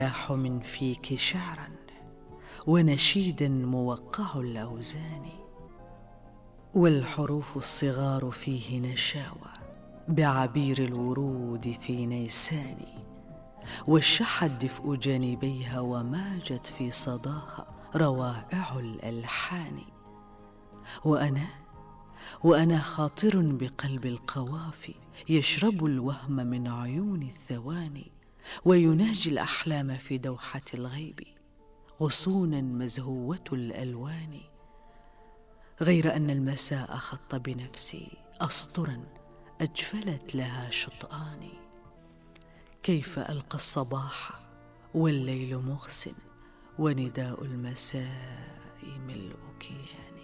يلاح من فيك شعرا ونشيد موقع الأوزان، والحروف الصغار فيه نشاوى بعبير الورود في نيسان، واشتحت دفء جانبيها وماجت في صداها روائع الألحان. وأنا خاطر بقلب القوافي يشرب الوهم من عيون الثواني، ويناجي الأحلام في دوحة الغيب غصونا مزهوة الألوان. غير أن المساء خط بنفسي أسطرا أجفلت لها شطآني، كيف ألقى الصباح والليل مغسٍ ونداء المساء ملء كياني.